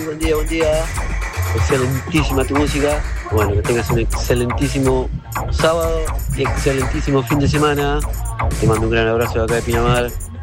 buen día, buen día. Excelentísima tu música. Bueno, que tengas un excelentísimo sábado y excelentísimo fin de semana. Te mando un gran abrazo de acá de Pinamar.